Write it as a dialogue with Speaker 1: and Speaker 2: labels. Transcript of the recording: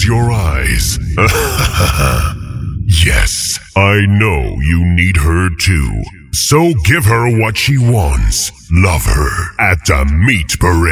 Speaker 1: close your eyes. Yes, I know you need her too. So give her what she wants. Love her at the Meat Parade.